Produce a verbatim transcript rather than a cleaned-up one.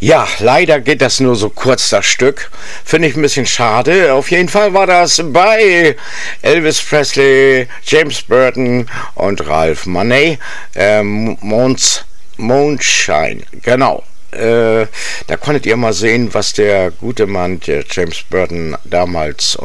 Ja, leider geht das nur so kurz, das Stück. Finde ich ein bisschen schade. Auf jeden Fall war das bei Elvis Presley, James Burton und Ralph Maney. Ähm, Mons, Moonshine, genau. Äh, da konntet ihr mal sehen, was der gute Mann, der James Burton, damals